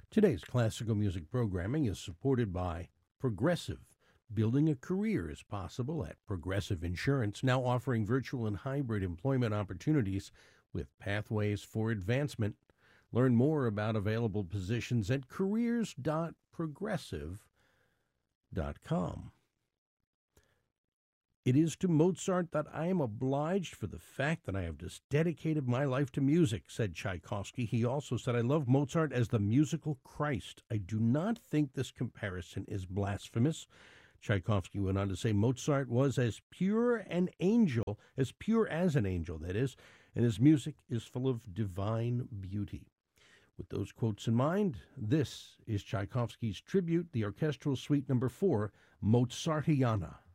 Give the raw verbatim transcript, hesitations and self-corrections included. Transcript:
Today's classical music programming is supported by Progressive. Building a career is possible at Progressive Insurance, now offering virtual and hybrid employment opportunities with pathways for advancement. Learn more about available positions at careers dot progressive dot com. It is to Mozart that I am obliged for the fact that I have just dedicated my life to music, said Tchaikovsky. He also said, I love Mozart as the musical Christ. I do not think this comparison is blasphemous. Tchaikovsky went on to say Mozart was as pure an angel, as pure as an angel, that is, and his music is full of divine beauty. With those quotes in mind, this is Tchaikovsky's tribute, the orchestral suite number four, Mozartiana.